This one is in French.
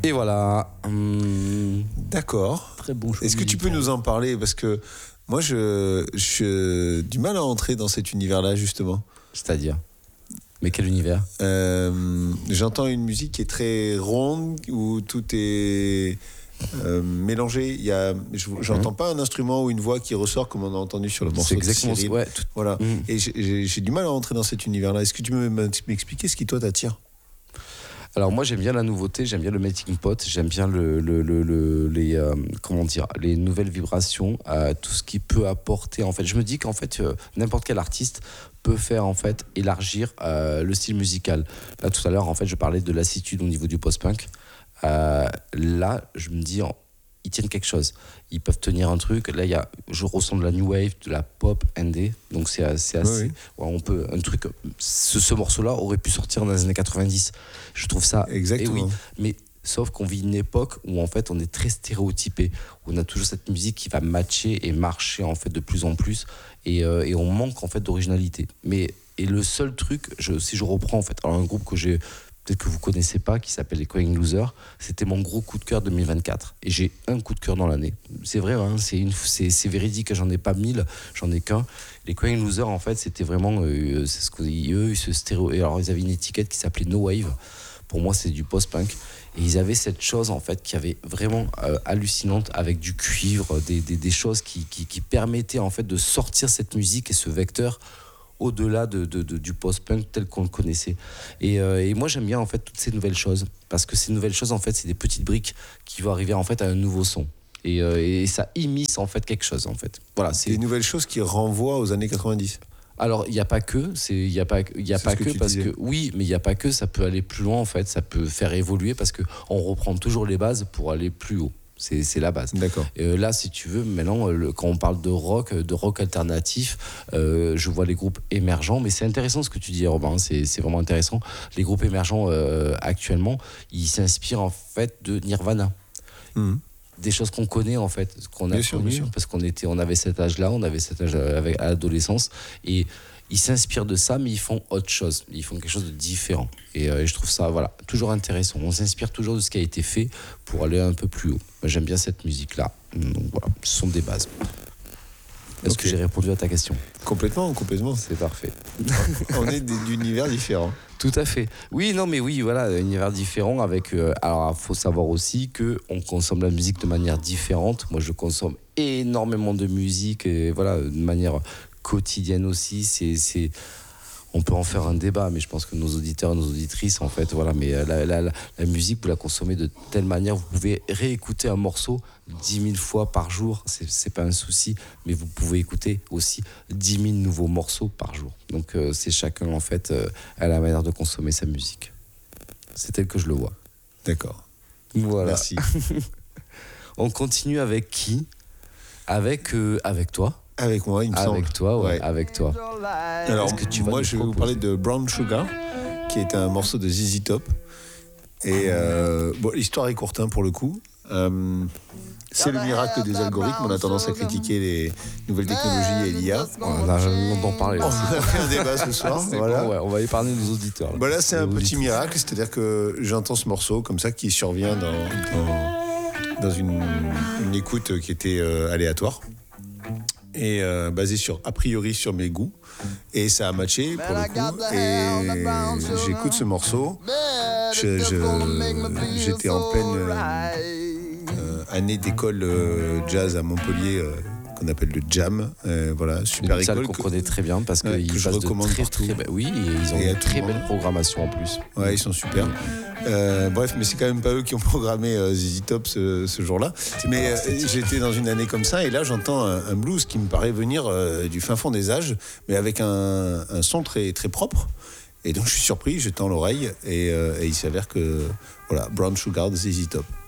Et voilà. D'accord. Très bon choix. Est-ce que tu peux nous en parler? Parce que moi, je du mal à entrer dans cet univers-là, justement. C'est-à-dire? Mais quel univers? J'entends une musique qui est très ronde, où tout est mélangé. J'entends pas un instrument ou une voix qui ressort comme on a entendu sur le morceau. C'est exactement ça. Ouais, voilà. Et j'ai du mal à entrer dans cet univers-là. Est-ce que tu peux m'expliquer ce qui, toi, t'attire? Alors moi j'aime bien la nouveauté, j'aime bien le melting pot, j'aime bien les nouvelles vibrations, tout ce qui peut apporter en fait. Je me dis qu'en fait n'importe quel artiste peut faire en fait élargir le style musical. Là tout à l'heure en fait je parlais de lassitude au niveau du post-punk. Là je me dis ils tiennent quelque chose. Ils peuvent tenir un truc. Là, je ressens de la new wave, de la pop indé. Donc c'est assez. Oui. Ouais, on peut un truc. Ce morceau-là aurait pu sortir dans les années 90. Je trouve ça. Exactement. Oui, mais sauf qu'on vit une époque où en fait on est très stéréotypé. Où on a toujours cette musique qui va matcher et marcher en fait de plus en plus. Et on manque en fait d'originalité. Et le seul truc, si je reprends en fait, alors un groupe que j'ai peut-être que vous connaissez pas, qui s'appelle les Crying Losers. C'était mon gros coup de cœur 2024. Et j'ai un coup de cœur dans l'année. C'est vrai, hein, c'est véridique. J'en ai pas 1000, j'en ai qu'un. Les Crying Losers, en fait, c'était vraiment, c'est ce qu'ils ils se stéréo. Et alors, ils avaient une étiquette qui s'appelait No Wave. Pour moi, c'est du post-punk. Et ils avaient cette chose, en fait, qui avait vraiment hallucinante, avec du cuivre, des choses qui permettaient, en fait, de sortir cette musique et ce vecteur au-delà du post-punk tel qu'on le connaissait. Et moi, j'aime bien en fait toutes ces nouvelles choses, parce que ces nouvelles choses, en fait, c'est des petites briques qui vont arriver en fait à un nouveau son. Et ça immisce en fait quelque chose en fait. Voilà, c'est des nouvelles choses qui renvoient aux années 90. Alors, il n'y a pas que, parce que oui, mais il n'y a pas que, ça peut aller plus loin en fait, ça peut faire évoluer parce qu'on reprend toujours les bases pour aller plus haut. C'est la base. D'accord. Là, si tu veux, maintenant, quand on parle de rock alternatif, je vois les groupes émergents, mais c'est intéressant ce que tu dis, Robin, c'est vraiment intéressant. Les groupes émergents, actuellement, ils s'inspirent en fait de Nirvana. Des choses qu'on connaît en fait, qu'on a connues, parce on avait cet âge-là, on avait cet âge à l'adolescence, et ils s'inspirent de ça, mais ils font autre chose, ils font quelque chose de différent. Et je trouve ça, voilà, toujours intéressant. On s'inspire toujours de ce qui a été fait pour aller un peu plus haut. Moi, j'aime bien cette musique-là. Donc voilà, ce sont des bases. Est-ce que j'ai répondu à ta question? Complètement. C'est parfait. On est d'univers différents. Tout à fait. Oui, non, mais oui, voilà, un univers différent avec. Alors, il faut savoir aussi qu'on consomme la musique de manière différente. Moi, je consomme énormément de musique, et voilà, de manière quotidienne aussi. On peut en faire un débat, mais je pense que nos auditeurs et nos auditrices, en fait, voilà, mais la musique, vous la consommez de telle manière, vous pouvez réécouter un morceau 10 000 fois par jour, c'est pas un souci, mais vous pouvez écouter aussi 10 000 nouveaux morceaux par jour. Donc c'est chacun, en fait, à la manière de consommer sa musique. C'est tel que je le vois. D'accord. Voilà. Merci. On continue avec qui? Avec toi. Avec moi, il me semble. Avec toi, ouais. Avec toi. Alors, moi, je vais vous parler de Brown Sugar, qui est un morceau de ZZ Top. Et l'histoire est courte, hein, pour le coup. C'est le miracle des algorithmes. On a tendance à critiquer les nouvelles technologies et l'IA. On a longtemps parlé. On a fait un débat ce soir. Voilà. Bon, ouais, on va épargner nos auditeurs. Là, c'est un petit miracle. C'est-à-dire que j'entends ce morceau comme ça qui survient dans une écoute qui était aléatoire. Et basé a priori sur mes goûts, et ça a matché pour le coup, et j'écoute ce morceau. J'étais en pleine année d'école jazz à Montpellier, qu'on appelle le Jam, voilà, super école école qu'on connaît très bien parce que je recommande partout. Oui, et ils ont une très belle programmation en plus. Ouais, ils sont super. Bref, mais c'est quand même pas eux qui ont programmé ZZ Top ce jour-là. Mais j'étais dans une année comme ça, et là j'entends un blues qui me paraît venir du fin fond des âges, mais avec un son très, très propre. Et donc je suis surpris, je tends l'oreille, et il s'avère que voilà, Brown Sugar de ZZ Top.